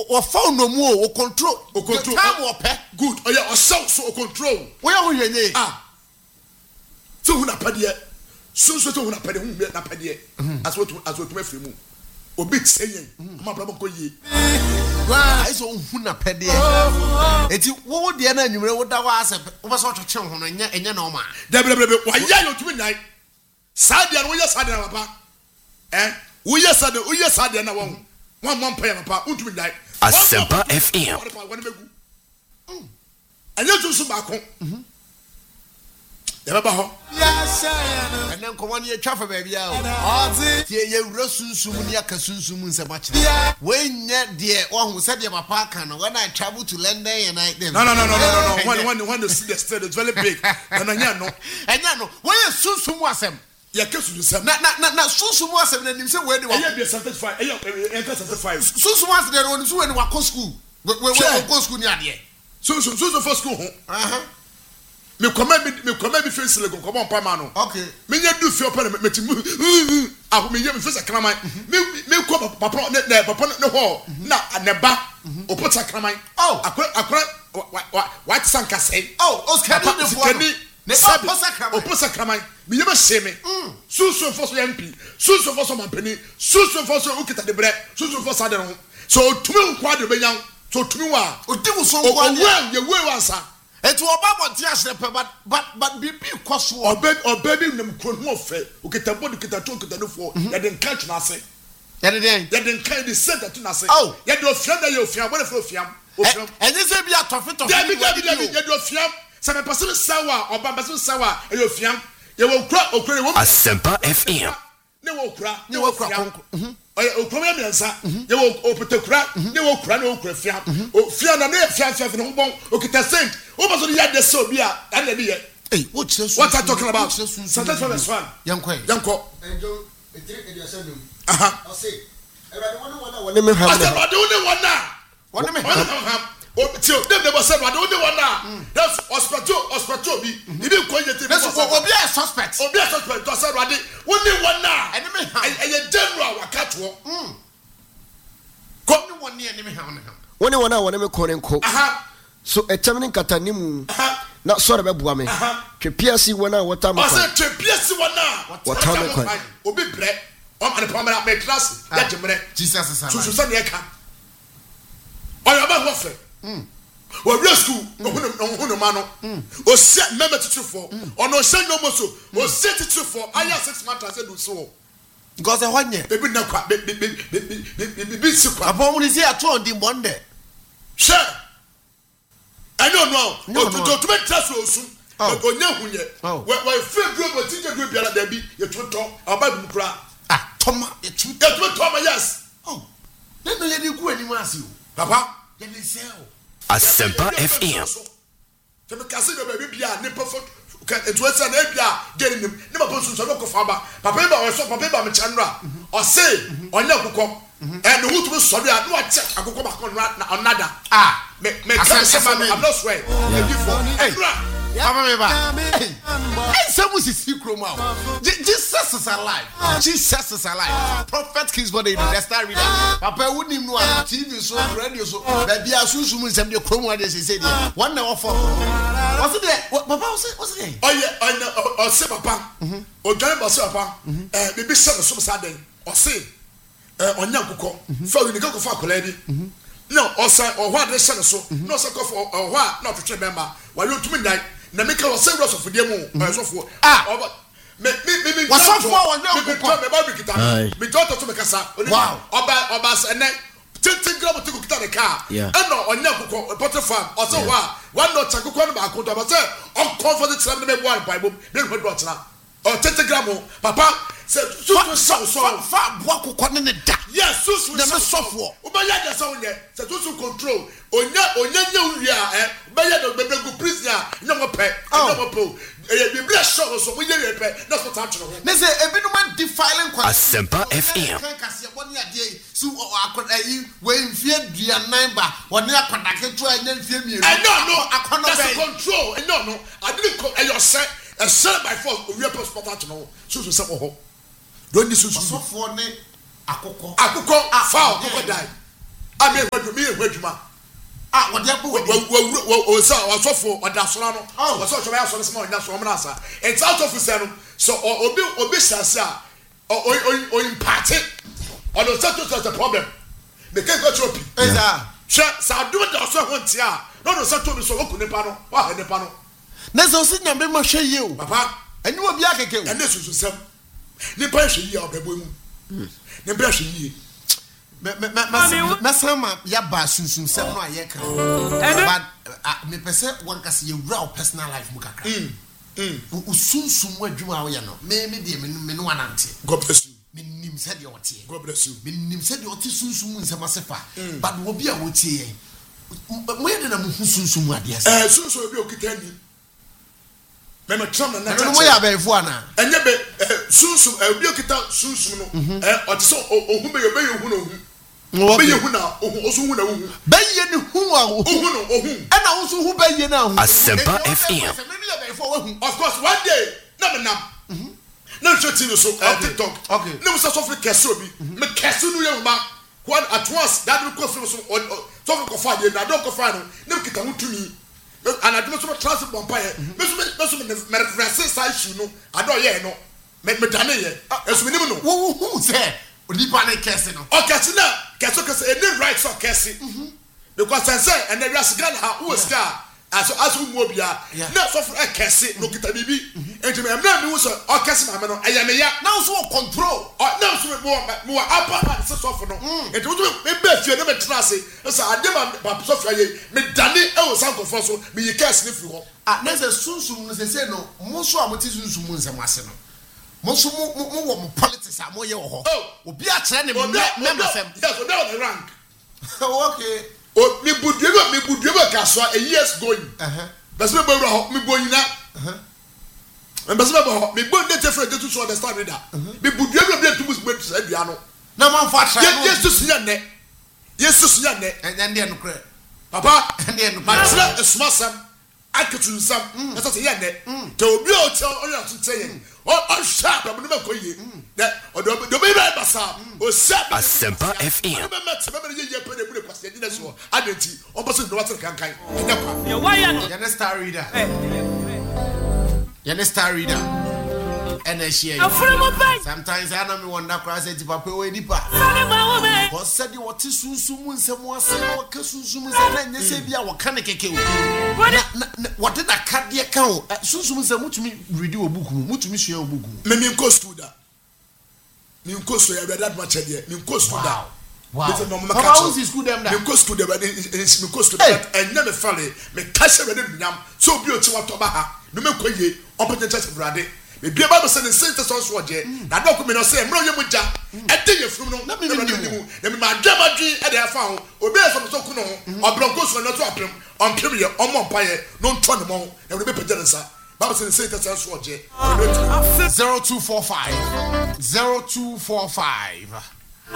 o phone no mu o control time o pe good oya o so control we ya ho hwenye so hu na pade so hu na pade hu na pade aso me free mu obi tseyen ma bra ko yi I so hu na pade eti wo de na anwumre wo da wa ase wo be so twetwe ho no enya na o ma debrebe wa ya yo tumi nai sadia no wo ya sadia na papa wo ya sadia na won pay papa untumi nai Asempa FM anya jusu ba ko ya ba ho and then come on ye twa fa ba bia o tie ye wura sunsum ni aka sunsum nsem a kire when ye de o hu se de papa aka no when I travel to London and I them no when the state is very big anya no when ye sunsum asem ya kesu nsem na sunsum asem na nim se we de wa ya be satisfied ya satisfied sunsum asem de won so we wa ko school we go school ni ade so for school ho me come be face lego come on pa ma no okay me nya du fi opa na metimu aho me ye me face kraman me ko papa ne ho na aneba opota kraman akora what sanka say Oscar ni de ne oposa kraman me ye be sheme susu for so MP susu for so mampani susu for so ukita de bre susu for so de no so tumi kwa de benyan so tumi wa odimu so kwa ye we wansa etu oba ti asre pe but bibi kwaso obabi nem kron ho fe ukita bodu kita to kita no fo ye den catch na ase ye den kind the center to na ase oh ye de ofiam da ye ofiam bo de fo ofiam enye se bia tofi ye de ofiam se me person sawa oba person sawa ye ofiam ye wo okra wo Asempa FM ne wo okra okra me nsa ye wo opetekura ne wo okra ne wo okra fiam ofiam na ne fiam no bon okita saint wo ba so ye de so bia and na ye hey what I'm talking about Santa Thomas one yanko enjo etire ediasadum I say everybody won me ham won me ham o tio dem de boss everybody won na that's hospital bi ibi ko yete that's obi a suspect to say everybody won na enemy ham e general wakato ko ni won na enemy ham won me korenko so etamni katanimu na sore be bua me twepiasi wona wota me kwa say twepiasi wona wota me kwa obi bre o ma ne pamara me class ya jemre Jesus so so ne ka oya ba ho fe o real school no ma no o se member tutu ono se no mo so o se tutu for aya 6 months say do so because ehonye be na kwa be si kwa abon ni say ato on di Monday sure I don't know. To make trust osun. Go nya hunye. We free group we teacher group biara da bi ye to aba bi kura. Toma ye to Toma yes. Then no ye di ku ani ma asi o. Papa, ye dey say o. Asempa FM. To me kase do ba bi bia ne perfect it was an ebia getting him. Ne ma posun so no ko fa ba. Papa ba o so papa ba me chanra. O say onya kokko. And who to sorry I do a check akoko ba kon na another. Me I'm not swearing. Papa me ba. Hey, someone is secret now. Jesus is alive. Jesus is alive. Prophet Kings body the star reader. Papa wouldn't even know TV so radio so baby asusu mu nsem de krom wa de say dey. One na offer. Was it there? Papa was it there? Oh yeah, I say papa. O join boss papa. Baby say so say den. O say onya kokko. Fa we niko fa kola bi. No, osa o hwa de se no so. No so ko for o hwa na twetwe member. Wa yo tumi ndai. Na make was say ross of dem o so for. Me was so for o no kokko. Me ba bi kita. Me daughter to me kasa. Wow. Oba se na 10 gram to kita the car. And no onya kokko potter farm. O so hwa. One not chakoko no ba ko to ba say on comfort the me boy bible. Me go do tna. O 10 gram papa so fa boa kokko ne da. Yes, so na me sofo. Obaya da so nye. Se to control. Onya uria obaya do bebe go prison na mo pe. Na mo po. E bless so so mo ye pe. Na so ta tro ho. Ne se ebinu man defiling kwa. Asempa FM. Kan kase boni ade su akoda yi we mfie duanan ba. Woni akoda ketu anya mfie mienu. No. That's control. No. I didn't your set a set by force of your passport no. So se ho. Don't you so for ne akoko foul akoko die I mean what you what you put so or that's one. Oh, what's such a way so small, that's one answer. It's out of the so or Sasa or impact it. Or the status of the problem. The cake got choppy. So I do it also once. No, no, so to so open the panel. What the panel? There's no signal, be much you, Papa, and you will be like a and this is some. The pressure you of the woman. The pressure ye. Masama, Yaba, soon, 7 years. But me per se, one can see your raw personal life, Mukaka. Soon, where you are, maybe the Minuanante. God bless you. Minim said your tea. God bless you. Minim said your tea soon, Samasefa. But will be a wood tea. Where did I move soon, my dear? Soon, so you'll be okay. Mema tram na na mo ya be fu ana enye be sunsun obi okita sunsun no o so ohun be hu no hu be hu na osun hu na hu be ye ni hu a hu no ohun e na osun hu be ye na hu Asempa FM. Of course one day na me nam na shoti no so TikTok okay na musa so fi kese obi me kese no ye ba one at once that will go from so ko fa dey na don ko fa no na kita hu tumi and I do not transit vampire. Me reference issue no. I don't hear no. Me dane here. As we no. Who say? Onipa na kese no. O kese na, kese any rights or kese. Because I say and the rest gan ha who is scar. As we mo bia. Na so for kese no kita bibi. Enti me na me wo so o kese ma me no. Aya me ya. Now so control. Now so mo upper hand so for no. Enti wo me be fie na me trase. So adema ba so fie me dane e wo san kofo so me yi kese ni fi ho. Na say sunsum no say no. Mo so amoti sunsum nsem ase no. Mo so mo wo politics am ye wo ho. Obi a kire ne member fam. Yes, o dey on the rank. Okay. O mi budueba kaso a years going. Best me bro ho mi boyina. And best me bro mi bon dey different to understand that. Mi budueba be to mus be to say bia no. Na man fa try. Yes to see ne. Yes to see ne. And dey no kre. Papa, and dey no. Ma try a small sam. Akatu sam. Na say ye ne. Te obi o tell o ya to say. O sharp am no me koye. That o do be right basa. O sharp Asempa FM. You're star reader. You're star reader. And I share. Sometimes I don't wonder cross it papa we nipa. What said you what is soon someone say what soon and you say bia what can keke. What did that cat dear cow? Soon say much me read you a book, much me share a book. Me cost to that. Me cost to that much idea. Me cost to that. Wow. How is school them that? Me cost to me cost to that and never fall. Me cash them yam so be o ti wa to ba ha. No me koye opportunity church brade. Me bia Bible say the saint so so je. Na do ko me no say mro ye muja. E dey yefrum no. Na me ni mu ma dwamadwi e dey afa ho. Obi e so ku no ho. Obronko so na to aprem. Onpem ye omo mpa ye no nto ne mo. Na we be pagya nsa. Bible say the saint so je. 0245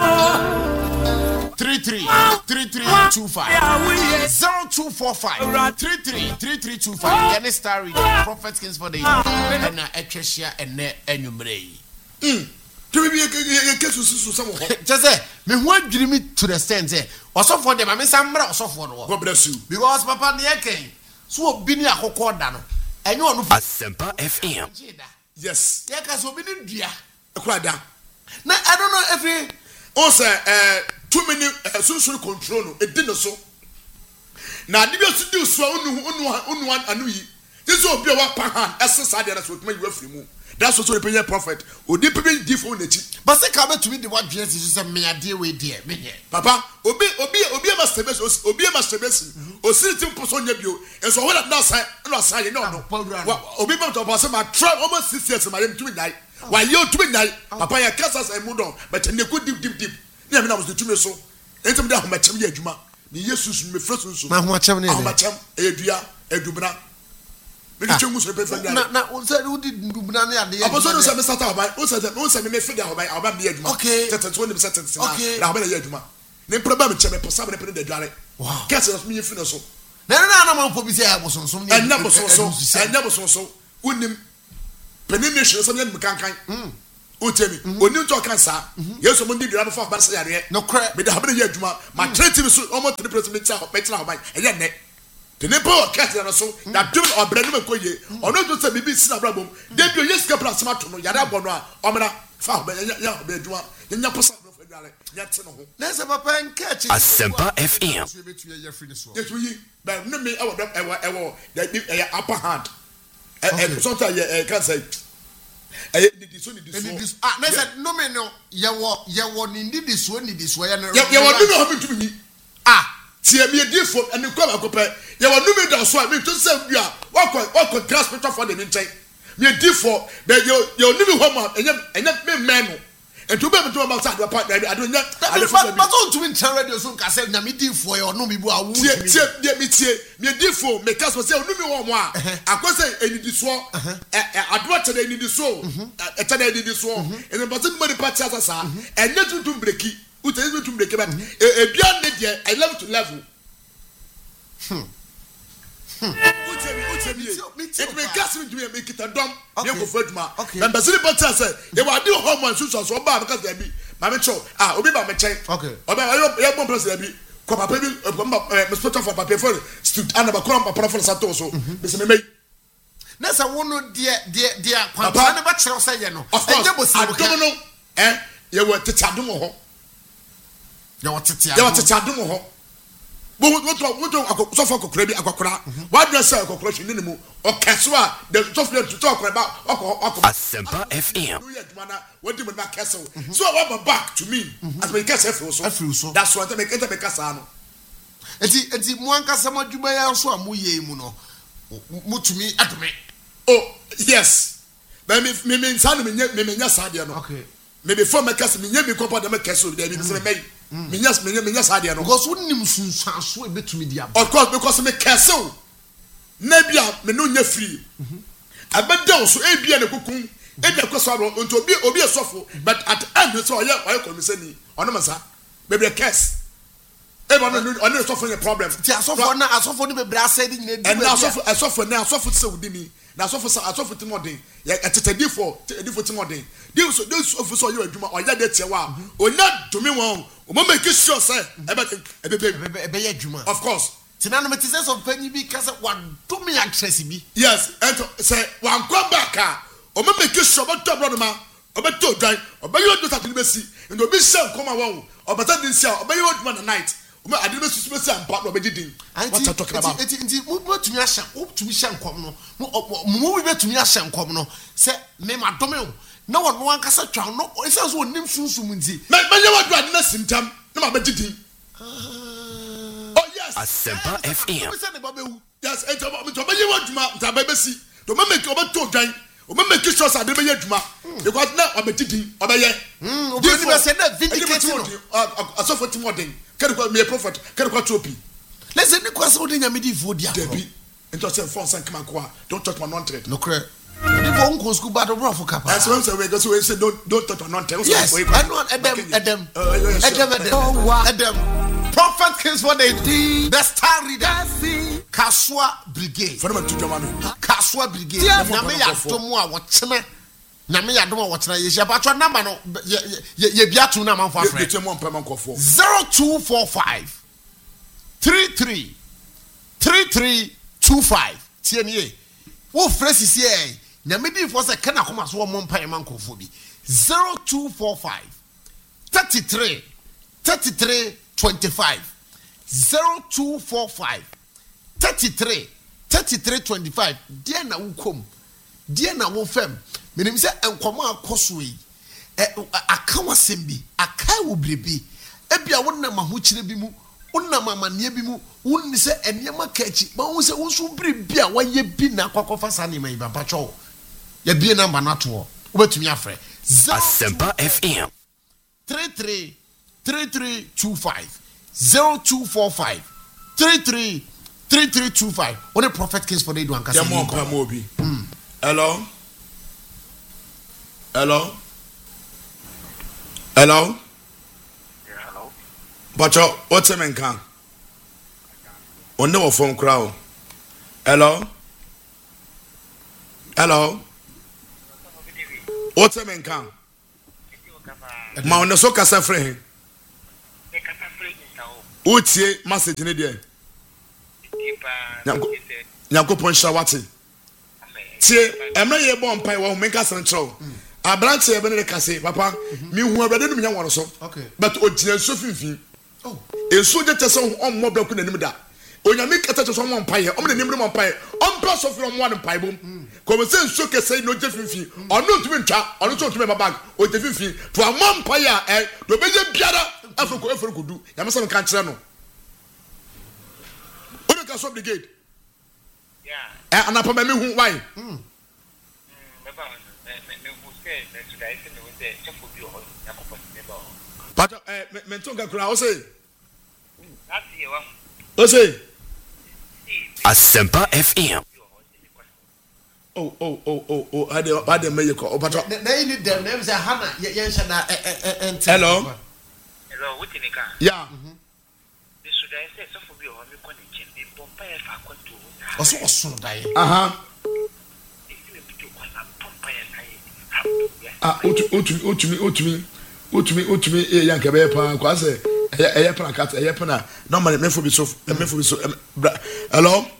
3325 0245 3325 Any star reading Prophet Kings for the and Echesia and Enumere. Just say me who dream me to the stand say also for them I mean some also for God bless you because papa the ken so obi ni akoko da no enye onu Asempa FM. yes ya ka so obi ni dua ekwada na I don't know if o say too many social control no e di no so na ade bi so di so unu anu yi this obi wa pa han esesa de na so tuma yi afiri mu that's what the prophet odi pe di fo na chi but say ka be to me the what dress is say me ade we there me here papa obi masturbation o siritim poso nya bio enso ho na san ye no obi be to poso ma try almost 6 years ma dem to me die why you to me die papa ya kasas e mudon but ne ko deep ni am na was to me so entum da ho ma chem ye adwuma ni Jesus me fresh so na ho chem ne ho ma chem edua edubra me di chengu so pe fe na o say o di ndubna ne ade aposo no say me start obai o say me fe da obai me adwuma okay tete 20% na obai ye adwuma ne problem chem me posa me pe de duare wow kase me fi no so na man po bi say abosonsom ni anya boson so unim penination so me kankan utemi oni to kan sa yesu mo ndi dira for ba se yare no cre me da ha be ye adwuma ma treaty so almost 3% me tira ho ban eye ne the neighbor cat na so that do obra no makoye ono to say bibi si na bra bom dey bi yes ka plas mato no yare abono a omra fa ba ya be adwuma nya posa bro fa dwale nya te no ho na se papa enkechi Asempa FM so betu ye free so yetu yi ba no me ewo the upper hand sometimes can say na se no me no ye wo ni ndidi so ya no ye wo no ho bitu ni tie me di fo ene kwa akopɛ ye wo no me da so a me to say bia wakɔ grass picture for the nkyɛn me di fo be ye no me ho ma enya me meno entu be me to ma sa do pa ado nya ade fa but on to in radio so nka say na me di fo ye ono me bu awu tie me di fo me ka so say onu me wo mo a akose enidi so ado akyɛ enidi so ɛkyɛ enidi so ene but me di party asasa enya tutu breki utezi tutu breki but ebia ne de I level to level it may cast me to make it a dumb. You go ma. And Basili Potter said, "You are doing hormones, so bad because they be. Mamma Cho, Obi Bamache. Okay. Obi, your president be. Papa, Mr. for Papa for stood under a crump of Prophet Satoso. Mr. May. That's a one, dear, Papa, but shall say, you know. Of course, I don't know. You were to Tadumo. You were to Tadumo. What so for credit akokora what do say akokora shi nimu o keswa the software to talk about Asempa FM what do you mean castle so I want back to me as my castle so that's what I make it make kasa no enti mo ankasa madwuma ya so amoye mu no mutumi adome oh yes but me nsan me nya sade no okay me before me kasa me nya me kopa de me castle dey be say me Minya Sadia no. Because wouldn't him soon so a bit to me. Of course, because me castle. Nebia me no nya free. I bet down so a be and a cocoon. And of course, I want to be a soft, but at the end, so I call me saying, on a massa, maybe a case. Everyone on suffering a problem. I suffer the brass setting, and I suffer now, suffer so with me. Now, suffer Timothy, at a default Timothy. Those officers you are or that or not to me one. Make sure, sir. Of course. Synonymous of penny because one to me accessible. Yes, and say one come back. Or make sure about top brother, or about to die, or by your daughter to the and the bishop come along, or but I didn't say, or by your one night. I didn't see and part of it. What I'm talking about. What to me, I shall hope to be shank come no. Move to me, I shank come no. Say, name my domain. No one can say, no, it sounds one name soon. My what I didn't see them. No, but did he? Oh, yes. Asempa FM. Yes, it's about me to be what to baby see. To make over 2 times. Make sure I didn't get Juma. Because now I'm a titty. Obey. You said that vindicated. I suffer Timothy. Can you me a prophet? Can you call let's say the question in your medieval Debbie. And just say, Fonse and Kamakwa. Don't touch my non-trade. No credit. The phone calls go bad over for Kappa. As well as we go to say, don't touch my non-trade. Yes, I know Adam. Prophet Kings for the star reader. Kaswa Brigade. For them to Germany. Kaswa Brigade. Namia Tomoa, what's Namia don't watch na but your number no ye bia to na man for 0245 33 3325 tie wo fresh here na me di for say kana koma so mo mpa man kofo bi 0245 33 33 25 0245 33 33 25 dia na wukom dia na wo fam menim se enkomo akoso yi aka wasem bi aka wo brebi ebia wonna mahokyire bi mu wonna mamane bi mu wonni se enema kachi ma wo se wo so brebi a waye bi na kwakofa sane mai baba cho ya bi number na to obetumi afre Asempa FM 33 3325 0245 33 3325 what a prophet case for they do ankasa hello hello yeah hello but what's a man can on no phone crowd hello what's a man can ma on so kasa frɛ utie message ne de Nyankopon hwa wate tie emre ye bo mpai wo me kasa nkyerɛw abrante ye be ne kase papa mi hu abade no nya won so but ogina so finfin enso je tese on mo braku nanim da onyame kata tese on mo mpai o me nanim mo mpai on pa so fi on mo mpai bom ko se enso kese no je finfin ono ntumi ntwa ono so ntumi bag o je finfin to amon mpai a do be je biara afro ko du ya me se me kan kyerɛ no o ka so brigade anapa me hu why but mentonga kura o say Asempa FM. Oh ade me yeko but na you need them name say Hana yen shana hello Wutinika. Yeah. This should I say so for you on me connection in Bombay fa kwanto. Oso dai. Utumi yanka be pa kwa say eye plan cat eye plan normally me for be so hello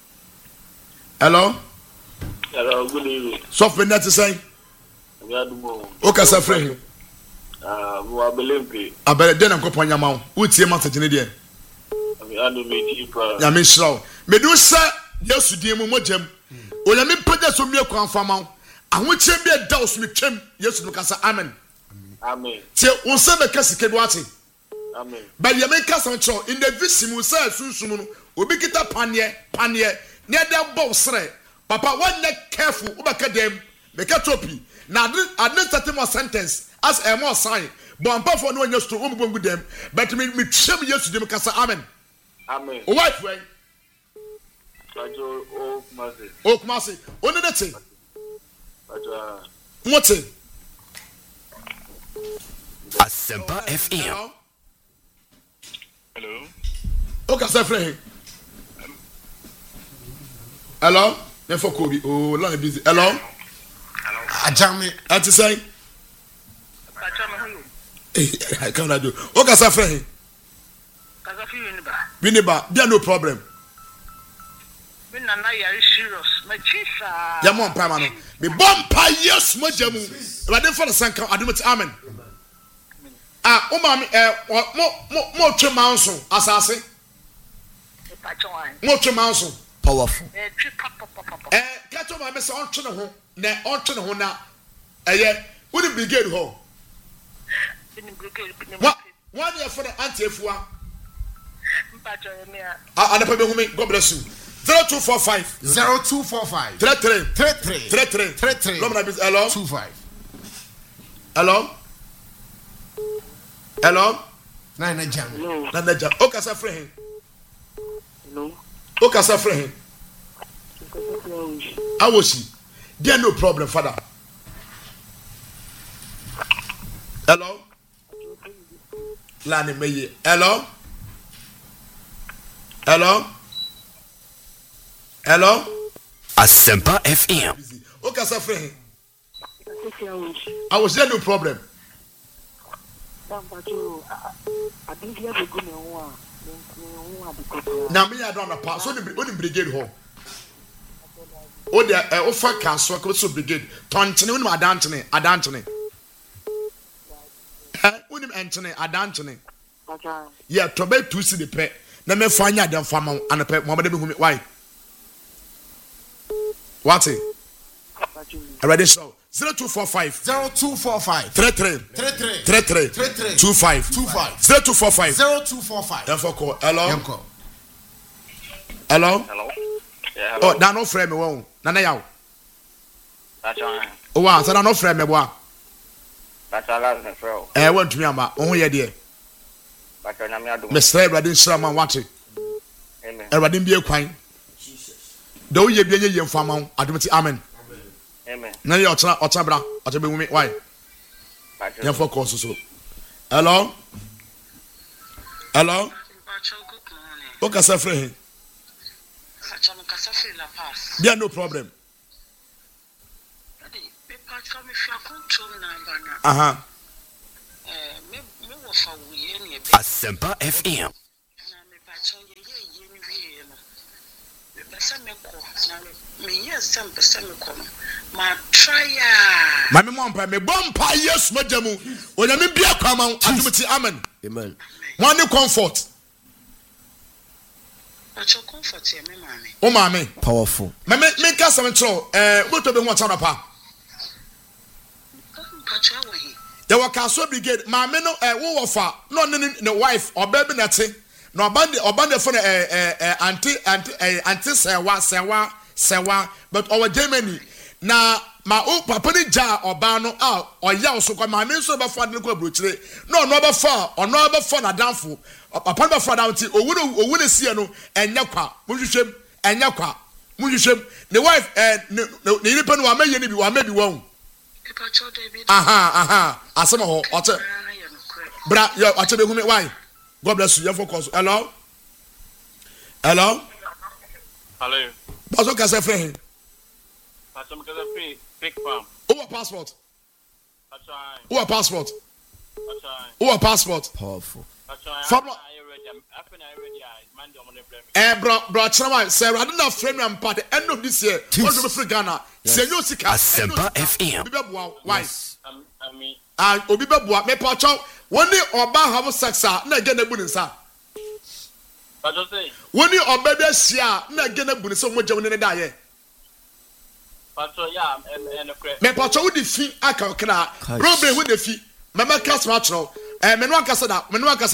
Good evening. Soft net say okay sir friend Wa belempe. Abere den nkopon nyama utie message ne de Anu meji pa. ya me shraw me do say Yesu die mu mojam onyame pagya so mi akwan fama ahoche bi da osu mi twem Yesu no kasa amen tie unse be kasike do ate Amen. But you make us on show in the visimu say sunsumu no obi kita panie ne da bow sre papa one neck careful ubaka dem make a topi na adne statement sentence as a more sign but ampa for no nya sto umbo dem but me twem Yesu dem kasa amen wife way o kumase oni dete mote Asempa FM. Hello. Okay, sir, friend. Hello? Never Kobe. Oh, long busy. Hello? Ajami. Ati say? I can't do. Okay, sir, friend. Winiba, there no problem. Yamon Pamano. Me bompa yes, mojamu. Radin for the sanka, admit amen. Mo tremanso asase mo tremanso Powerful. Kato ma me se on twene ho na eye woni brigade ho one year for the anti-efua anapa be humi God bless you 0245 33 Lomna bis hello 25 hello Nana jam. Okay, sir, friend. No. Okay, sir, friend. How was she? There no problem, father. Hello? Lani Meye. Hello? Asempa FM. Okay, sir, friend. I was there no problem. Now me I don't know pass. So the brigade ho. O the offer council so brigade. Tontene we adantene. Unim entene adantene. Yeah, to be to see the pet. Na me fanya dem fama and pet Mohammed be why? What it? Already so 0245 33 25 0245 Therefore call hello. Yeah, Oh, that no frame me won. Nana yaw. Oh, wow, so that no frame me wa. That's all I'm for. Want to me ama. Oh, yeah, dear. But I'm not doing. Mr. Everybody Shraman watch it. Amen. Everybody be a quine. Though ye be a farmer, I do amen. Amen. Now you're Otabra, Otabi, why? Therefore call so. Hello? Okay, sir, friend. There no problem. Asempa FM. Mami mwampa me bompa Yesu majamu. Onyame bia kwama adumti amen. Amen. One comfort. Comfort here, me mami. O mami. Powerful. Me ka some tro go to be one chana pa. There were Castle Brigade. Mami no wo wofa no ne wife or baby nati. No obande for anti sewa but our Germany na ma o papa ni ja oba no o ya so kwa mami so be fa de ko abrochire no be fa na danfo papa be fa down ti owu ne sie no enya kwa muhwehwem enya kwa muhwehwem the wife ne nipa no wa maye ne bi wa ma bi won aha asema ho ote bra yo ote be hu me why God bless you your focus hello bazo ka se frɛ Pacho because of fake farm. Who passport? Who passport? Who passport? Powerful. Bro, chama, sir, I don't know frame and part the end of this year. What do free Ghana? Say no sika. Asempa FM. Why? I Obi Babua, me Pacho, one day oba have sex na get a bunisa. Pacho say. One day oba be sia na get a bunisa mo jawne ne daye. Pacho yeah, and me Pacho wo defi aka okra. Problem wo defi. Mama cast match no. Me no akasa da.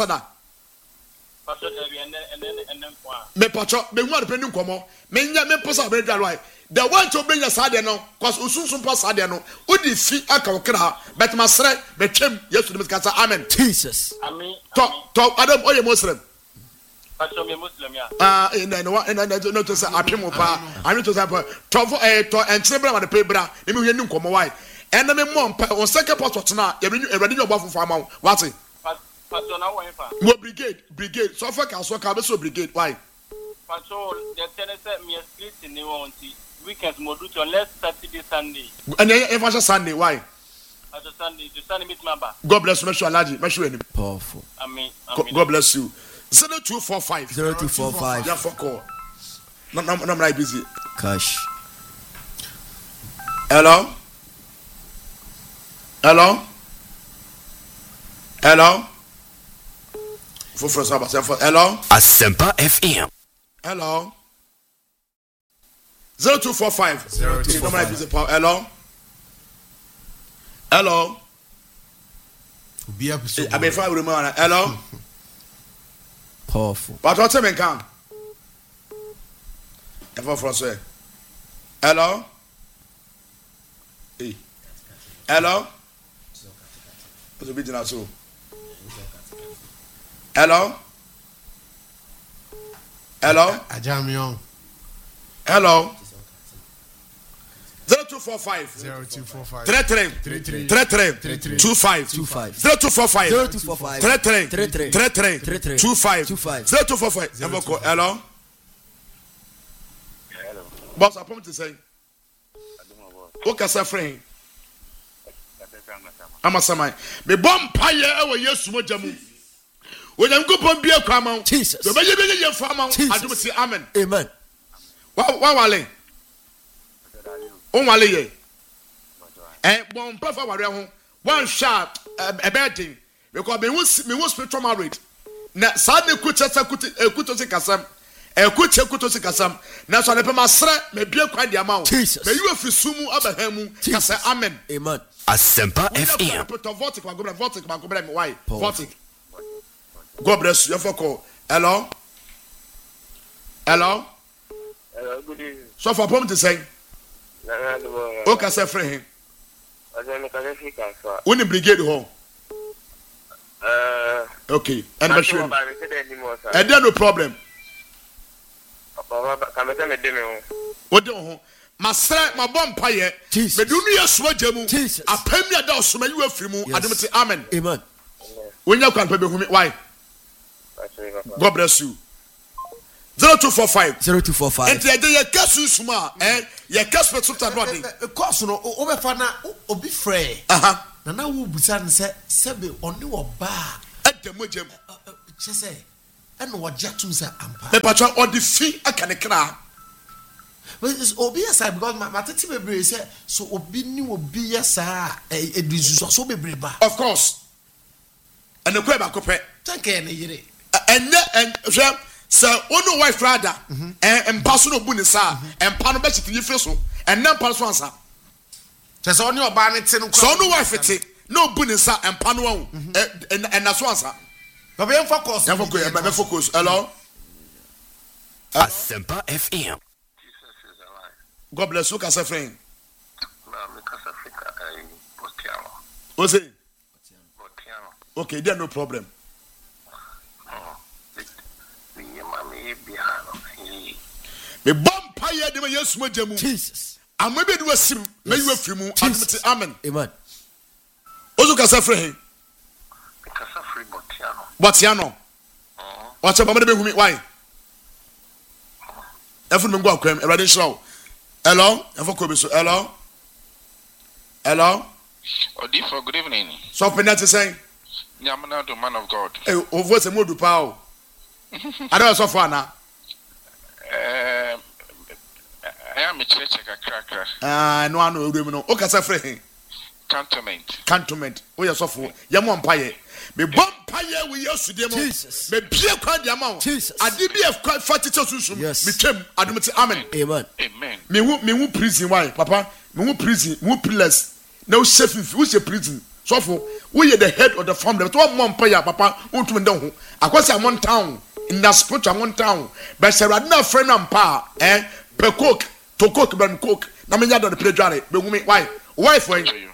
Pacho dey and then me Pacho me hu adepending komo. Me nya me posa be dwa right. The one to bring your side no, cause usunsun pass side no. Wo defi aka okra. Bet masre be twem Yesu de kasa amen. Jesus. Amen. To Adam oye Muslim. Pacho me Muslim ya. No to say apemo pa. Ani to say to enchebra ma de pebra. Me hu nim komo why. And me mom pa on second passport na e ready your bafo for am. What? Pacho na wo fa. Wo brigade. So for can so ka be so brigade why? Pacho the tenant me split in the one weekend mo do unless Saturday Sunday. And then Sunday why? Pacho Sunday to Sunday meet member. God bless you, make sure Alaji, make sure him. Powerful. Amen. God bless you. 0245 0245. Yeah, for call. No, I'm not busy. Cash. Hello. Hello. Asempa FM. Hello. 0245. 0245. Hello. I mean, hello. Powerful. But what's the can? Hello. Hello. Hello. Ajamion. Hello. 0245 33 25 0245 33 25 0245 hello. Boss, I promise to say. Okay, sir, friend. I'm a samai. Me bomb pie our yes mojamu. When I'm go bomb beer come Jesus. The baby your farmer. I do say amen. Amen. Wa wale. On wale ye. Bomb prefer wale ho. One shot a bad thing. Because me was spiritual married. Na sadne kuchasa kutosi kasam. Kutosi kasam. Na so ne pe masre me bia kwa dia ma. Jesus. Me you afisumu abahamu kasa amen. Amen. Asempa FM. Why? God bless you. Hello. Hello, good evening. So for problem to say. Okay, say friend. When the brigade home. Okay. And and there no problem. What do Masra my bomb pie. Me do me aswajamu. A premier da so you afrimu adumti amen. Amen. When you can pebe humi why? God bless you. 0245 and the kasu suma ye kaspe tuta body course no obefa na obi frɛ na wo busa ne sɛ sɛbe ɔne oba at the mojam. She say, and what Jatus ampa. The patron or the fee a canecra. But it's obvious because my tati baby said so. Obini will be a sa a disease so be breba. Of course. And the crab cope. Thank you, and so ono wife rather and personal bunisa and panobet in your first and non personal. There's only a bannet so no wife it no bunisa and pano and that's one sir. But we focus. Never focus. Hello. Asempa FM. God bless you, Casa friend. What's it? Okay, there no problem. Me bumpire de me yes mojamu. Jesus. And maybe do a sim, may you free mu. Amen. Amen. Also, Casa friend. Botiano. What's up, Mamma? Why? Everyone go crème. Ready show. Hello. Hello. Hello. Odifo, good evening. So Penat is saying. Yamana, the man of God. Hey, over the mood to power. I don't know so far now. I am a church cracker. No one will do no. Okay, friend. Cantonment. We are so full. Yamon Paye. Me bumpire we used to demo. Jesus. Me beer quite the amount. Jesus. I did be a quite fatty to yes. Me came. I don't amen. Amen. Amen. Me who prison why, Papa? Me who prison, who pillars. No chef who's a prison. So for we are the head of the family. But one month payer, Papa, who to know. I was a one town in that spot, I one town. But Sarah, no friend and pa, per cook to cook and cook. Na me yada the play jolly. But why? Why for you?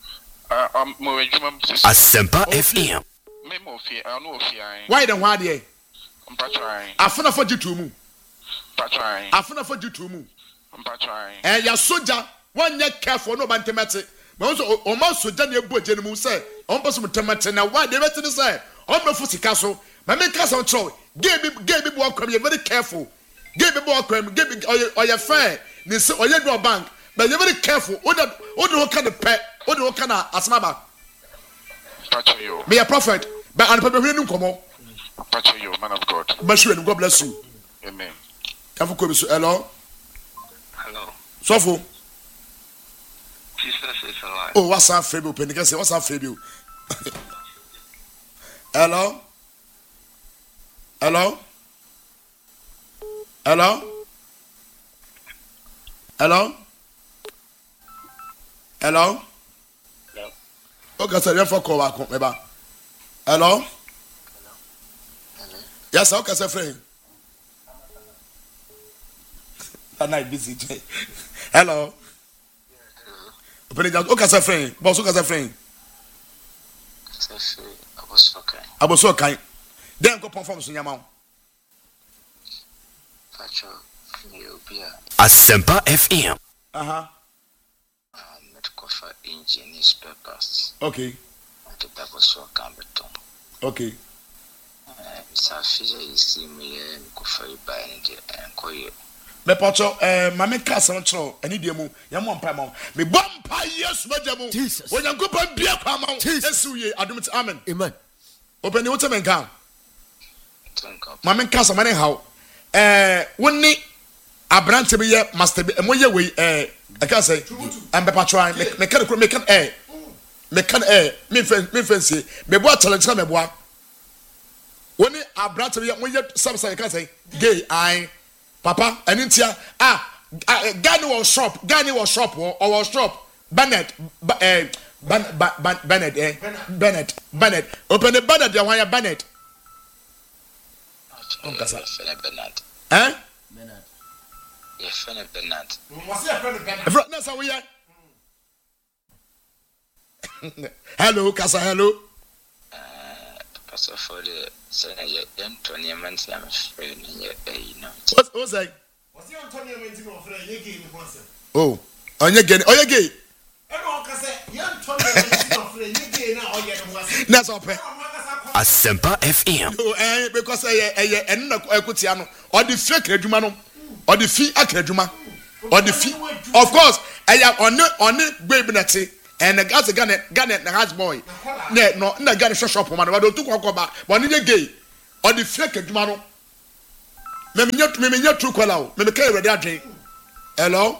Asempa FM. Why the why there? I'm trying. I found for you to move. Trying. I found for you to move. I'm trying. And your soldier, 1 year careful, no bantamate. But also, almost so done your boy, General say, on person with tomato. Now, why they went to the side? On the Fussy Castle, my main castle, gave me walk, you're very careful. Give me walk, give me or your fair, or your bank, but you're very careful. What kind of pet, what kind of asmaba? Be a prophet, but I'm probably no come on. You, man of God. But God bless you. Amen. Hello. Hello. Sofu. Jesus is alive. Oh, what's up, Fabio? Pentecost, what's up, Fabio? Hello. Hello. Hello. Hello. Hello. Okay, sir, you for call back, remember. Hello. Yes, sir. Okay, sir, friend. I'm busy. Hello. Okay, sir, friend. Boss, okay, sir, friend. I was so kind. Then go perform in your mouth. Asempa FM. Engineers purpose. Okay. Okay. Me pacho mama kasa nchro ani die mu yamo mpa ma me bompa yes majamu Jesus when yankopon bia kwa ma yesu ye adumti amen amen obani wo temen kan mama kasa mane hawo woni abrante be ye master be mo ye we I can say am be pacho me kan me fancy me boa challenge me boa woni abrante be ye mo ye subside can say gay I Papa, and in here, Gani was shop or shop, Bennett, Bennett. Open the Bennett, you want your Bennett. Bernard. Eh? Bernard. Yeah, friend of Bernard. What's your friend of Bernard? That's how we are. Hello, Casa, hello. Pastor for the young Tony Man's friend, you know. What's that? What's your Antonio Mentino for a game? Oh, on your gay. Everyone can say, young Tony Mentino for a game now, or yet was. That's all. Asempa FM. Because I not Equitiano or the fake Redumano or the fee Akreduma or the fee. Of course, I am on it, baby, and the gas Garnet, the house boy. na ga shop man ba do tu kokko ba bo ne gay or the fake adwuma no me nya true call out me kai ready adwen hello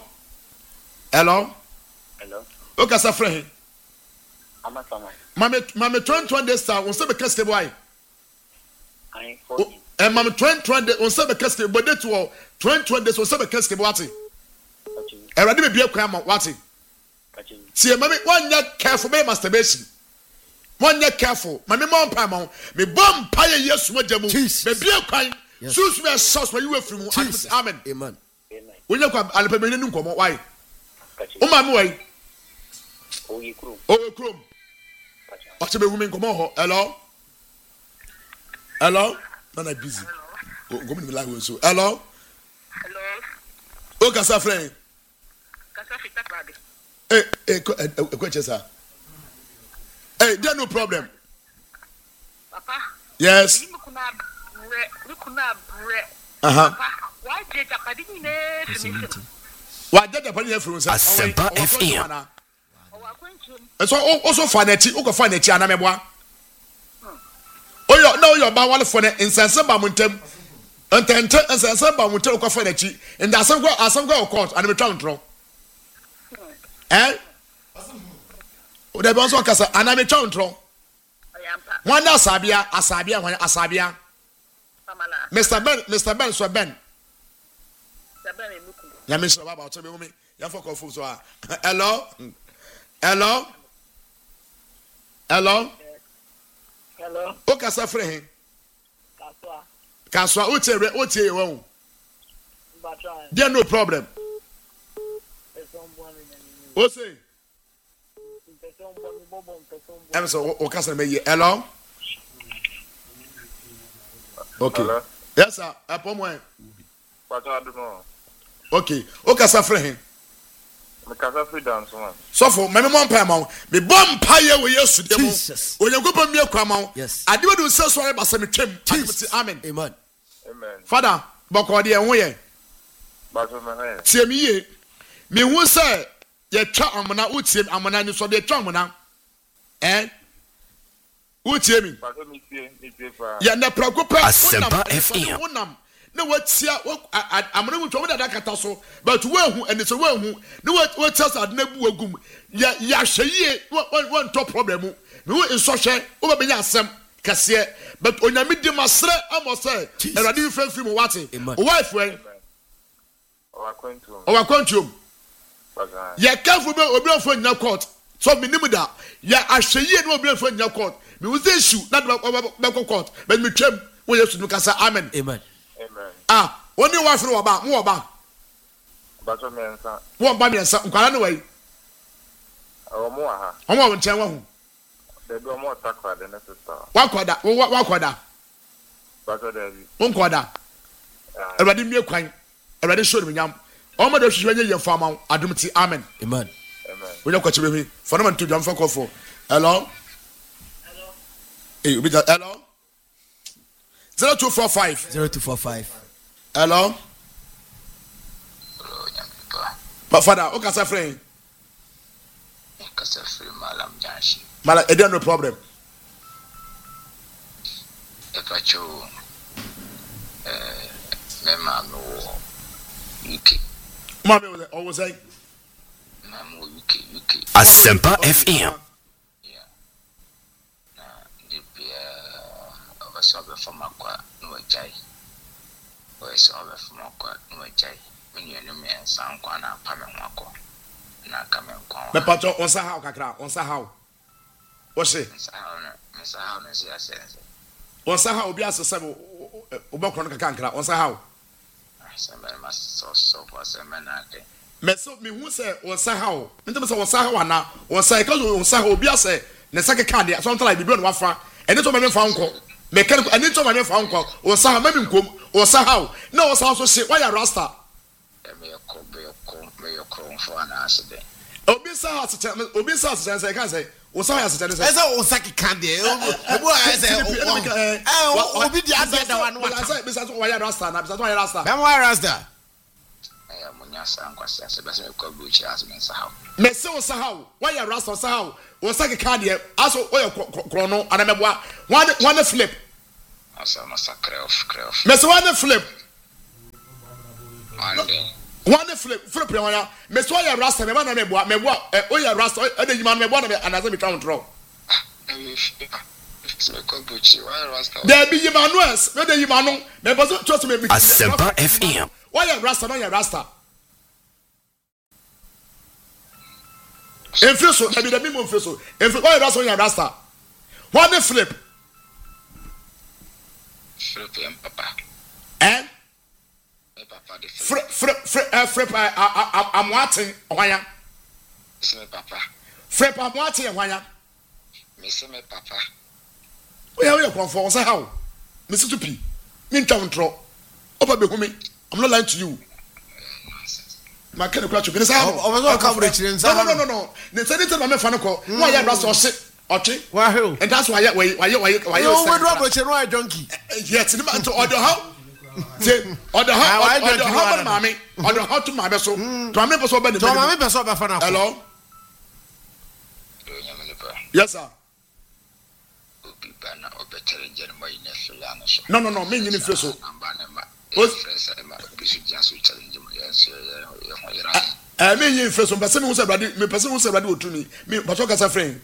okay sa friend Amasama. Mame 20 days star on se be keste boy I 40. Mame 20 days on se be keste but that to 20 days on se be keste boy ati e ready me bia kwan ma wati see mame one ya careful me masturbation one ya careful mame mo pa ma me bom pa ye yesu majamu me bia kwan susu be sauce when you free mu amen Amen. when you kwa alpe me ni nkomo why o ma me why Oye krum. What's the woman come on? Hello? Man, I'm busy. Go me like so. Hello? Oh, Kasa friend. Hey, question, sir. Hey, there's no problem. Papa. Yes. Why did Asempa FM. So also financial anameboa oyo na oyo ba wale fone insense ba muntem entente insense ba muntem ko financial and asem court and me twa ntro o de bon so kasa aname twa ntro wan asabia Mr. Ben so Ben ya me so baba o tebe me ya foko fu so Hello? O kasa frɛ he? Kaswa. Otie wo. There no problem. O say. Em so o kasa me ye. Hello? Okay. Hello? Yes sir. Apomo. Okay. O kasa frɛ he? Me kasa freedom so man. So for me mo mpa ma me bom pa ye we yesu de mo onyankopon mi akwa ma ade we do se so re ba se me twem amen father boko de ho ye ba so me he tie mi ye me hu se ye twa amona utie amona ni so de twa amona utie mi ba so mi tie fa ya na prakopa Asempa FM unam na watia amana mu twom dada kata so but wehu ene so wehu na watia sa na bu agum ya hweye one top problem me wo enso hwe wo be nya asem kase but onyame di masre amose erade fefiri mu wate o wife we o akwantum ya kafu be obi ofo nya court so me nim da ya hweye na obi ofo nya court me wo say issue na be court but me twem wo yesu no kasa amen Oni wa firi wo ba mo wo ba so me nsa wo ba me nsa nkwara ne wai mo aha omo nchen wa hu de do mo takwa de ne sister wa kwada ba so de bi nkwada Erade mi kwan Erade show me nyam omo de hwehwe nye yefama adom ti amen wonya kwache be for no man to jam for call for hello obi da hello 0245 hello but father o kasa friend malam janshi mala e no problem e pacho mema no UK mama was always like mama UK Asempa FM sobe fama kwa nwajai we sobe fama kwa nwajai menu me ensan kwa na pame nwako na kame kwa me pato on sa how kakra on sa how o se sa how na si asense on sa how obi asese obakro no kakra on sa how aseme mas so for aseme na ke me so me hu se on sa how me tell say on sa how na on sa because on sa how obi ase na sake card ya so ntala bibi no wafa ene to me fa nko mechanical and into my phone call or Saha maybe or Saha. No, also say why are Rasta? May your crown for an accident. Obisa has I can say, Osa has a Osaki candy. I say, Rasta. Rasta. Me say was how? Why you rasta how? Was like a card here. Also, why chrono and I one flip. Me say one flip. One flip one. Me say why you rasta me one me boa oh you rasta e dey man me boa na and as me count draw. There be Emmanuels, no dey Emmanuel. Me boso trust me. Asempa FM. Why you rasta no you rasta? Enfeso, na be the minimum enfeso. Why you rasta no you rasta? One flip. Flip him, papa. Eh? Me papa the Flip I'm watching why? It's me papa. Flip I'm watching why? Me say me papa. We are comfort say how? Mr. Tupi. Me town tro. Opa be home. I'm not lying to you. My kind of clutch. No. They said it to my fan call. Why you rust or shit? Okay. Why? And that's why you you donkey. Yes, to order how? Order how, mommy? Order how to my vessel. To my person, hello? Yes, sir. No, me in the I mean, you first, but someone said, me person who said, to me, but what a friend.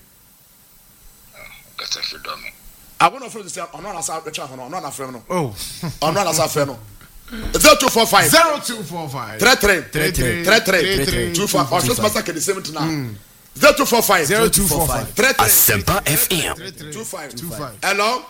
I want to say, I'm not as a child, I'm not a friend. Oh, I'm not as a friend. 0245 0245 33 25 or just massacre the 79 0245 Asempa FM 25 hello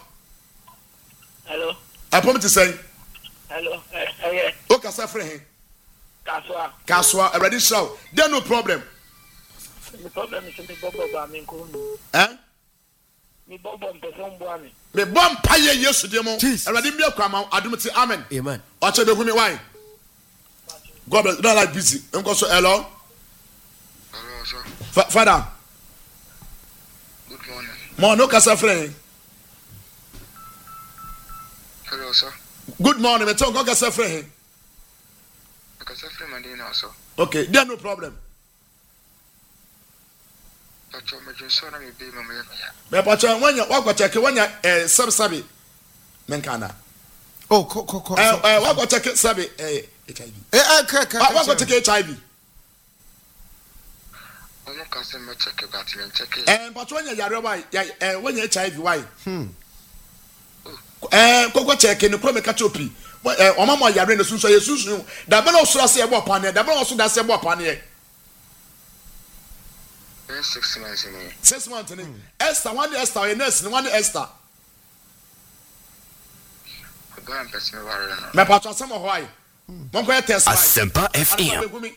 I promise to say Hello. okay sir friend Kaswa already show there no problem The problem is me bobo me ko eh me bobo person boami me bom paye yesu de mo already be kwama adumti amen o che be hu me why God bless don't like busy nko so hello Father. Good morning. Morning, Kasa friend. Hello, sir. Good morning, me talk Kasa friend. Kasa friend Madina also. Okay, there no problem. Pacho me jonso na me be mama ya. Me pacho when you walk check when you sabi menkana. Oh, walk check sabi HIV. Walk check HIV. But when you're why when you HIV why Coco check in the Chrome Cachopi. Or Mamma Yarena Susa, Susu, that will also say about Pania, that will also that's about Pania. 6 months in 6 months in Esther, one Esther, and nurse, and one Esther. My patron, some of why. Monka test Asempa FM.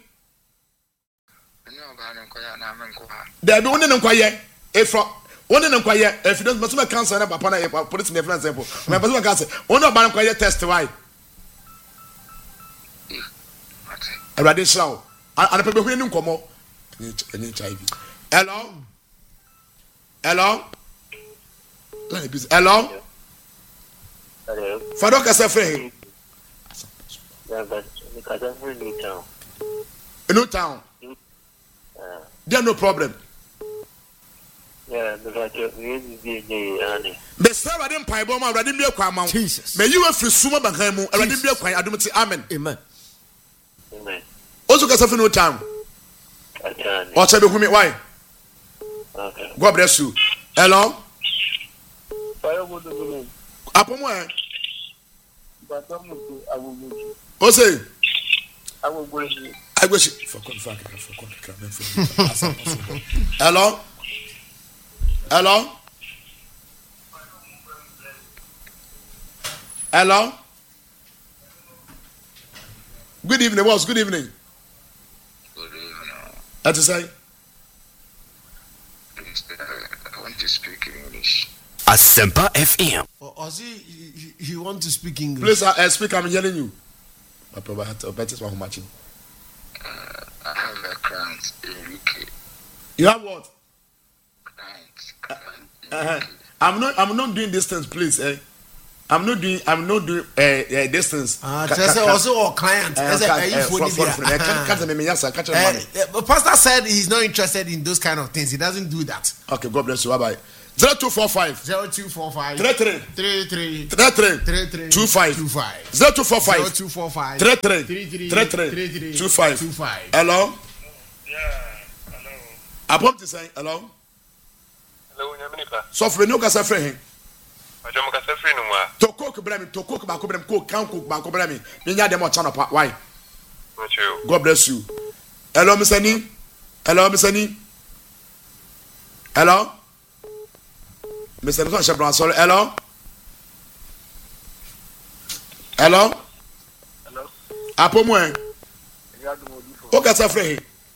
There be one in Quaye, if one in Quaye, if you don't must make cancer, and Papa, put it in the example. My person can say, one of Banquay test why. A radical, and a people who come up in HIV. Hello? Fadoka Safre. New town. There no problem. Yeah, but the Sarah didn't pie bomb already be a crime. Jesus. May you have free summa bankamu already be a crime. I don't say amen. Amen. Also, Casafi no town. Or tell me why. Okay. God bless you. Hello? Apomwe. O say I will go. I wish for Hello? Good evening, boss. Good evening. What to say? I want to speak English. Asempa FM. He want to speak English. Please, I speak. I'm yelling you. I probably have to bet it's one matching. I have a client in UK. You have what? Client. I'm not doing this things, please. I'm not doing distance. Also client. Pastor said he's not interested in those kind of things. He doesn't do that. Okay, God bless you. Bye-bye. 0245 33 25 0245 33 25. Hello? Yeah, hello. Abom to say hello? Hello, Yaminika. So for no kasa frɛ Ajomo kasa frɛ no ma. To cook brami, to cook ba ko brami, ko kan cook ba ko brami. Me nya dem o chana pa. Why? God bless you. Hello, Mr. Ni. Hello, Mr. Ni. Hello? Mr. Nson Shebron, sorry. Hello? Hello? Hello. Apomwe. Okay, sir, free.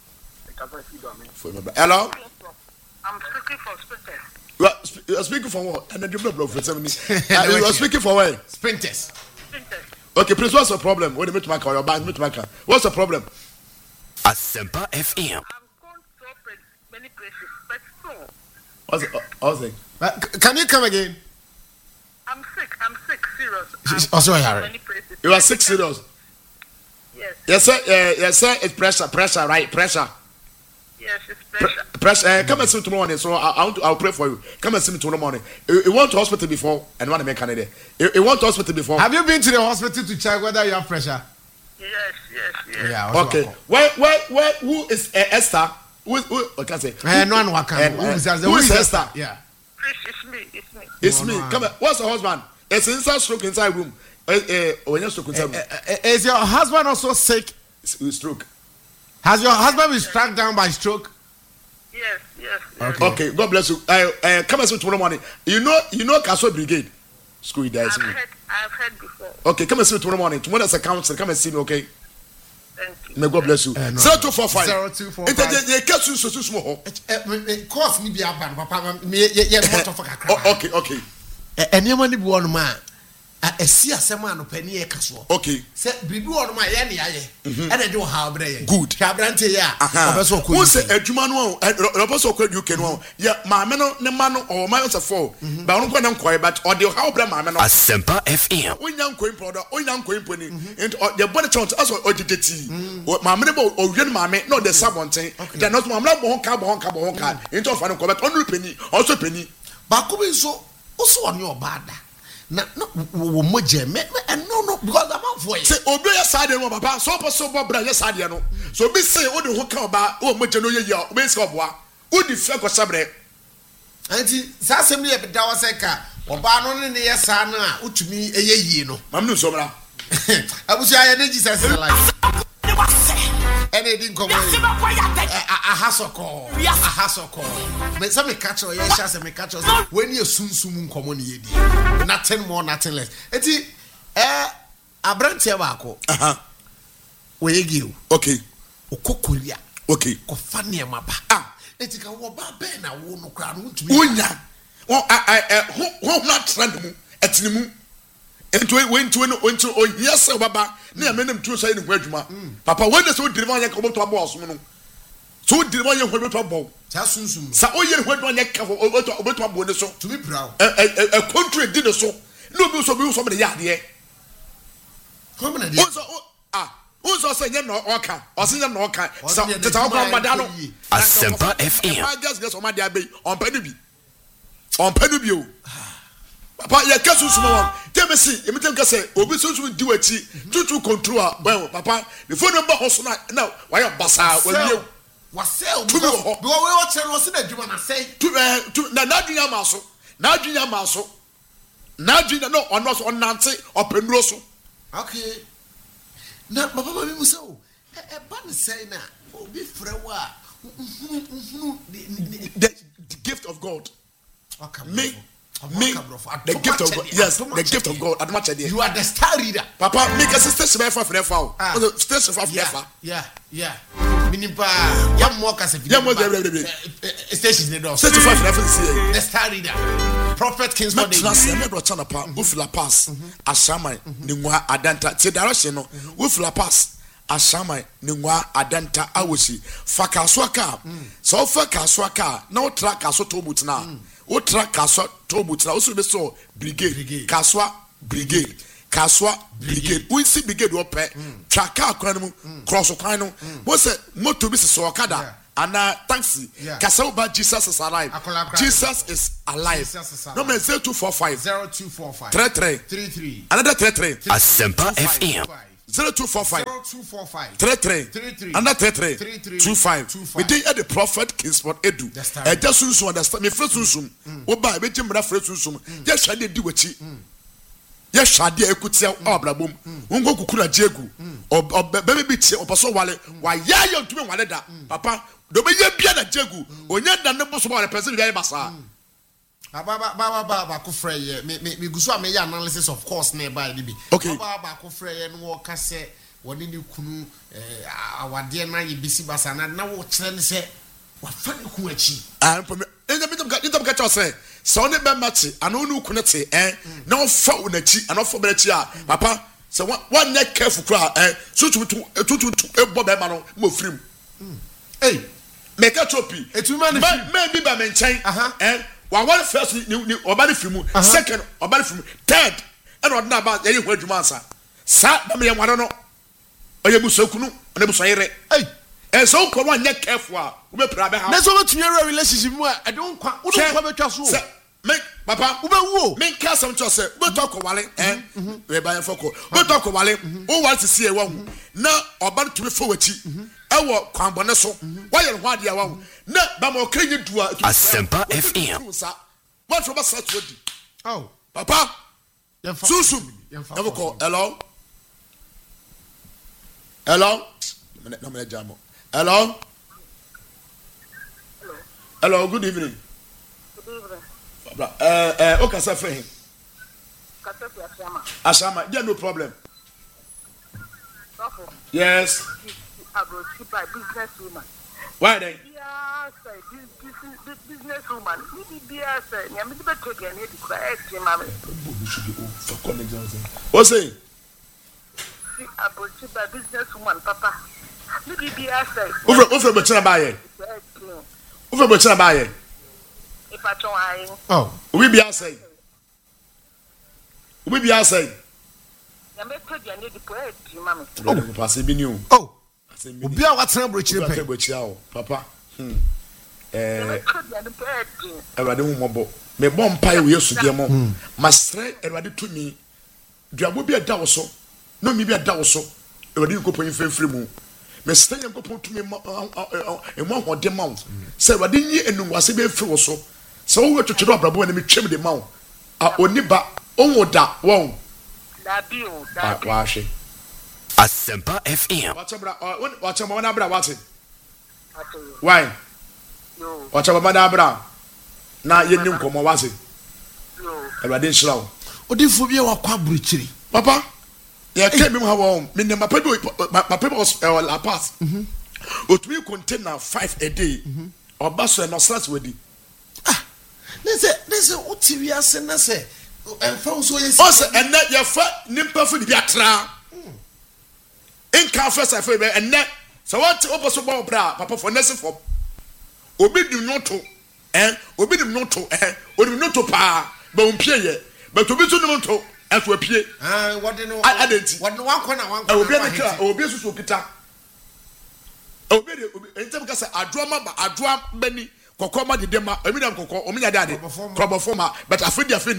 Hello? I'm speaking for Sprinters. You are speaking for what? And then you blow for 7 minutes. You are speaking for what? Sprinters. Okay, please, what's the problem? Wait a minute, Maka, your band, what's the problem? Asempa FM. I'm going to many places, but still. What's it? Can you come again? I'm sick, serious. Also, Many places. You are sick, serious? Yes. Yes, sir, it's pressure, right? Pressure. Yes, it's pressure. Pressure. Come and see me tomorrow morning. So I'll pray for you. Come and see me tomorrow morning. You went to hospital before and want to make Canada. You went to hospital before. Have you been to the hospital to check whether you have pressure? Yes. Yeah. Okay. Where? Who is Esther? Who? I can't say. No one can. Who is Esther? Yeah. It's me. Come on. What's your husband? It's inside stroke inside room. When you stroke inside room. Is your husband also sick? Stroke. Has your husband been struck down by stroke? Yes. Okay. God bless you. Come and see tomorrow morning. You know Castle Brigade. School there. I've heard before. Okay. Come and see tomorrow morning. Tomorrow is a council. Come and see me. Okay. Thank you. May God bless you. 0245. 0245. Course me be aban papa me Okay. Eniema ni bi wonu ma esi asema no pani e kaso. Okay. Se bibi wonu ma ye ne aye. E na de wo ha obre ye. Good. Kabrante ya. Obeso ko. Who say adwuma no obeso ko UK no. Ya maame no ne ma no o ma so for. Ba no ko na nkoi but o de ha obre maame no. Asempa FM. Onya nkoi product, onya nkoi poni. And the body chant as o dideti. Maame ne bo o hwe maame no de sabonten. Then not maame na bo honka. Into of no ko but onu penny, also penny. Ba ko bi so on your bad. Na wo moje me no because I'm out for it. Say obi ya sade no papa so so bra ya sade no. So be say o de ho ka ba o moje no ye ya o be say oboa. O di fe ko sabre. Anti sa asem ne ye beda wa se ka oba no ne ye sa na a utumi eye yie no. Mam no so bra. Abusu aye ne Jesus life. Ene di nkomo ahasoko me say me catch o ye sha say me catch o when you sunsum nkomo ne ye di nothing more nothing less eti abrantie ba ko we yegi okay okokoria okay ko fa ne ma ba eti ka wo ba be na wo no kra no ntumi wonya ho na trend mu etinimu into yes baba na me nem tu so yin hwadwuma papa when so deliver yan ko to abo osom no so deliver yan hwadwuma to abo sa sunsum sa o yin hwadwuma yan ka obo to abo ne so to be proud country did so no be so me de yade come na de Who's say no oka or say no oka so teta o kwa mbada no Asempa FM. I just o ma dia be on panu bi o papa ya kasu sumo tell me see emi tell me say obi so di wachi tutu control well papa the phone number hoso na why basa we wasel because we watch no say na djuma na say na dunya maso na no ono so onante openuro so okay na papa me musa o e ba ne say na obi frewa the gift of God me the gift of God. Yes, the gift of God. You are the star reader. Papa, make a station for station for Yeah. Minimpa. Yam more kasi. Station the door. Station for the star reader. Prophet Kingsman. Chana pa. Ufla pass. Ashamai. Ningwa adanta. Te direction no. Ufla pass. Ashamai. Ningwa adanta awosi. Fakaswaka. So fakaswaka. No track aso tobut na. O track kaswa tobutra o so be so brigade kaswa brigade Kaswa brigade we see brigade wo pe twa car kwan mu cross kwan no wo say motor bi so okada ana taxi kasa ba Jesus is alive. Jesus is alive. Number 0245 33 another 33 Asempa FM 0245 33 another 33 25 we dey at the prophet Kingsport Edu e just sunsun understand me first sunsun wo ba be jimra first sunsun je hwade di wachi ye hwade ekutia obrabom wongo kukura jegu obebe bi tie oposo wale wa ya ya ntumi wale da papa do be ye bia na jegu onya da ne boso wale person bia basa ba ko frey me guso am ya analysis of course nearby bi ba ko frey no wo ka se woni ni kunu awade na ye bisi basa na wo kire ne se wa fa ne ku achi Anytime catch us say, so ne be match, and onu kunete, no fa unachi, and off for betia, papa. So one neck careful cry, so to a bob man mo free. Hey, make a trophy. It's human, maybe by maintain, one first new or body film, second or body film, third, and not about any word you answer. Sat me, I don't know. Or you musokunu, and a musayre. Hey. And so come on, neck careful. That's what your relationship. I don't quite make papa, make cast some to say, but talk wale, we buy a focal, but talk wale, who wants to see a woman now about to be forward. I walk Camboneso, why and why you want not Bamo can you do Asempa FM. What from us such would oh, papa, Susu, never call hello. Hello, no jamo. Hello. Hello, good evening. Good evening. Okay, sir, for him. Asama, yeah, no problem. Yes. I go see by businesswoman. Why then? Yeah, businesswoman. Maybe say, I'm going to take any quiet, What's it? I go see by businesswoman, Papa. Maybe say. Over Bachana Baye. Over Bachana Baye. If I try. Oh, we be outside. We be outside. I'm going to take any quiet, Mammy. Oh, pass it be new. Oh, be our what's number, Papa. I don't want me bomb pie we used to demo. Master, and to me. There will be a dawso. No, maybe a dawso. If you go for free moon. Me stay and go to me and one what the mount. Say, what didn't you and was a bit free so. So we were to drop a boy and me trim the mount. Only ba on that one. That wash it. Asempa FM. Watch a man, watch it. Why? Watch a man, abra. Now you knew come was it. I didn't slow. What if you are quabrichiri? Papa? Yeah, came him home. My paper was La Paz. But we contain 5 a day. Or bus and not start with it. Ah, there's a what TV I send us. And so and that your fat nimper for the Biatra. In Confess, I feel and that. So what to open so bra, Papa for Nessie for Obid not to, and Obid not to, and Obid not to pa, but Pierre, but to be to the to. As we appear, what do you know? I didn't. What no one corner, one I will be a car, or be a super. Obey in terms of a drama, Benny, Cocoma di Dema, a million coco, or Mina Daddy, Crop former, but I feel your friend.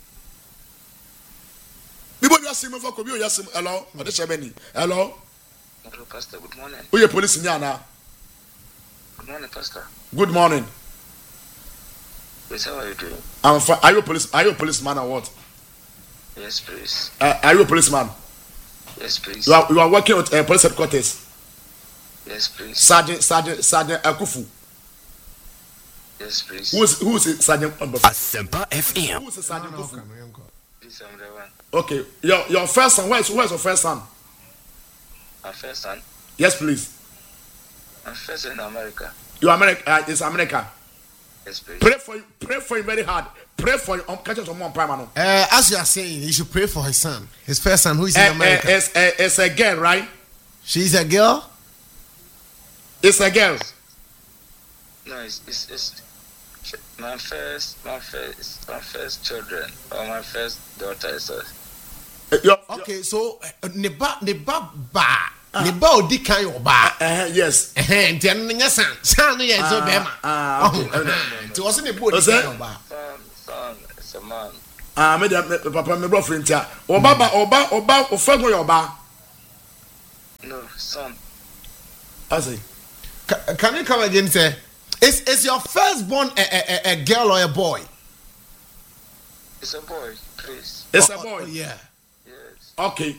People just see me for Kobe, yes, hello, or the Shabeni. Hello, Pastor, good morning. Who are police in Yana? Good morning, Pastor. Good morning. Yes, how are you doing? Are you a policeman or what? Yes, please. Are you a policeman? Yes, please. You are working with police headquarters. Yes, please. Sergeant Akufu. Yes, please. Who's Sergeant Asempa FM. Who's Sergeant Akufu? Please, I'm the one. Okay, your first son. Where's your first son? My first son. Yes, please. My first son in America. You America? It's America. Yes, please. Pray for him very hard. Pray for him. Catch us on one prime. As you are saying, you should pray for his son, his first son, who is in America. It's a girl, right? She's a girl. It's a girl. No, it's My first children or my first daughter is okay, so neba odi kan yo ba. Yes. Nti eno nya san no ye zo be ma. Nti wo se neba odi kan yo ba. Son, it's a man. Me papa me bro friend tia. Oba ofago yo ba. No, son. I say. Can you come again, sir? Is your firstborn a girl or a boy? It's a boy, please. It's a boy. Yeah. Yes. Okay.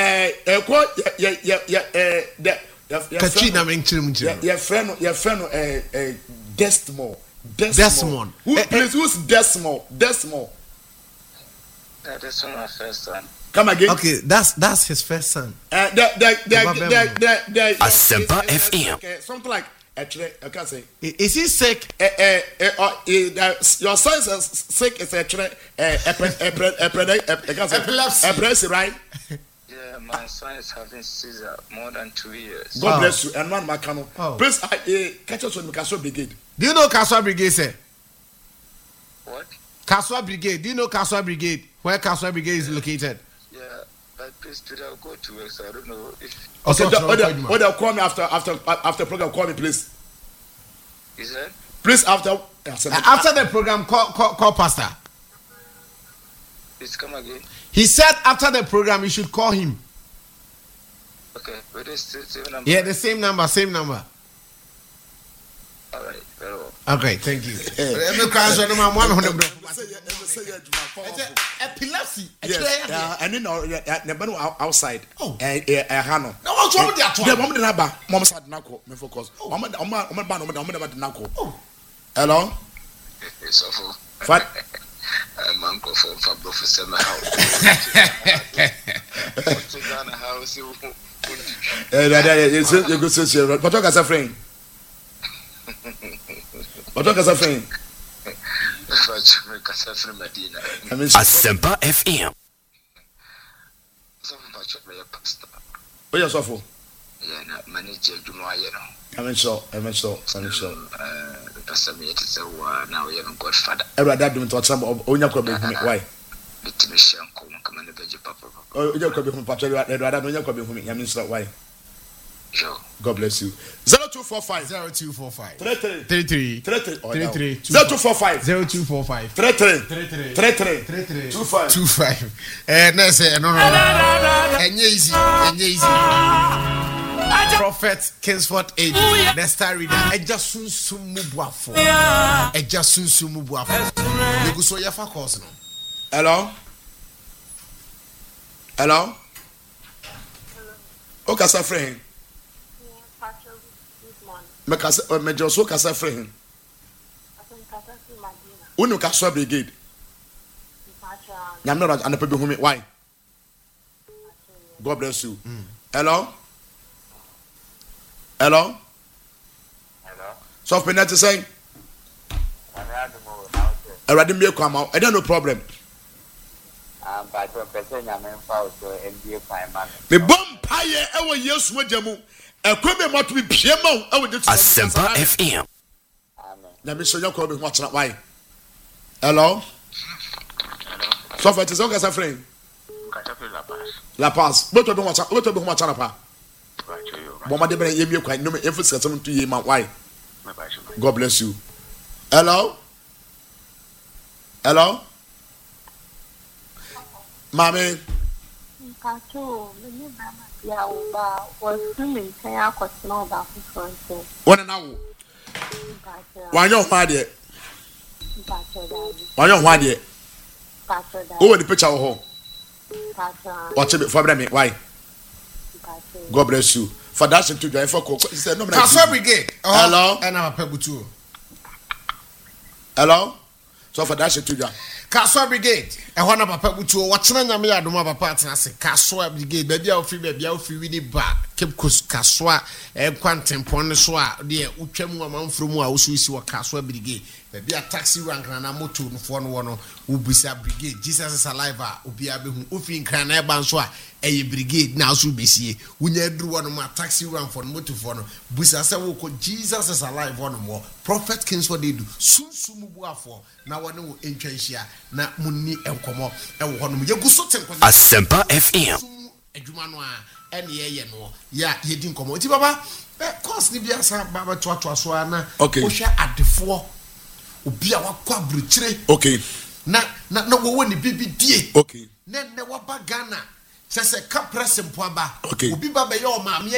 Katrina menchim. Your friend Desmond. Desmond. Who's Desmond? That is my first son. Come again. Okay, that's his first son. Asempa FM. Something like actually, I can't say. Is he sick? Your son is sick. Is actually epilepsy, right? Yeah, my son is having seizure more than 2 years. God bless you. And one Macano. Oh. Please, catch us on the Kaswa Brigade. Do you know Kaswa Brigade, sir? What? Kaswa Brigade. Do you know Kaswa Brigade? Where Kaswa Brigade is located? Yeah, but please today I'll go to work, so I don't know if. Okay, what call me after program. Call me, please. Is that? Please after the program, call Pastor. Please come again. He said after the program you should call him. Okay, but it's the same number. Yeah, the same number. All right, very well. Okay, thank you. Epilepsy. Yes, and then outside. Oh. Hano. No, what's wrong with that? The mom didn't have mom said nako. Me focus. Hello. It's awful. What? I'm uncle for Professor House. You go so but talk as a friend. Asempa FM. Oh, yes, awful. Yeah, manager Jumoyano. I'm sure. Now you're godfather. Every dad doing to some of Onya Kobe. Why? Come on, the papa. Oh, you could be from Patrick. I'd rather know you could be from me. I mean, so why? God bless you. 0245 0245 33 0245 25. Easy. Prophet Kingsford AD, the star reader. Ejasun sumubuafo. You go so ya fa course no. Hello. Okay, sir, friend. Me just so kasa friend. Unu Kaswa Brigade. Nyam not and people who me why? God bless you. Hello. So penalty saying. Already me come out. I don't no problem. Me bomb pie ewo Yesu majamu. Ekweme matu bi piema ewo de Asempa FM. Na me so yakọ be ho atena why? Hello. So for this okay friend. La Paz. Boto be ho atena pa. Mama de bere yemi kwan no me efus kasam to yema why? God bless you. Hello. Mami. One now. Why your father? Who the picture of watch it for me. Why? God bless you. For that to join for said no. Kaswa Brigade. Hello. And I'm a pebutu. Hello. So for that to join. Kaswa Brigade. And one of a pebutu. What's na nyame adoma papa atena se. Kaswa Brigade. Baby I free we need back. Cape Coast Kaswa Quantum so a de utwam amanfro mu a usuisi wa Kaswa brigade be a taxi rank na moto no fo no no ubisa brigade Jesus is alive a obi abehu ofi nkran na eba nso a eye brigade na so besie unya duru wono ma taxi rank for moto for no busa se wo ko Jesus is alive wono mo Prophet Kingsford dey do sunsumu buafo na wono wo entwanhia na munni enkomo e wo hono yeguso tenko Asempa FM adwuma no a ene ye no ya yedi nkomo ti baba course ni bia sa baba to so ana o hwe adefo obi a wakwa bruchire okay na wo woni bibi die okay ne wa ba Ghana se ka press mpo aba okay obi baba ye o ma